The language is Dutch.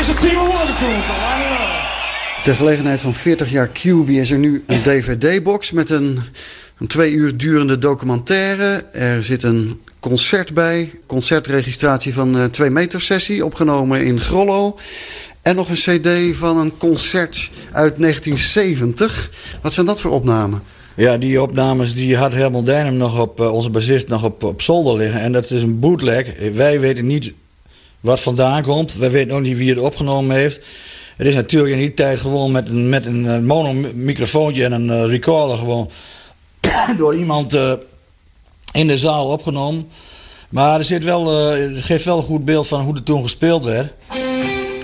is het team Watertoon. Ter gelegenheid van 40 jaar QB is er nu een DVD-box met een 2 uur durende documentaire. Er zit een concert bij, concertregistratie van 2 meter sessie, opgenomen in Grollo. En nog een cd van een concert uit 1970. Wat zijn dat voor opnamen? Ja, die opnames die had Helmut Dijnem nog op, onze bassist, nog op zolder liggen. En dat is een bootleg. Wij weten niet wat vandaan komt. Wij weten ook niet wie het opgenomen heeft. Het is natuurlijk in die tijd gewoon met een monomicrofoontje en een recorder gewoon door iemand in de zaal opgenomen. Maar het geeft wel een goed beeld van hoe er toen gespeeld werd.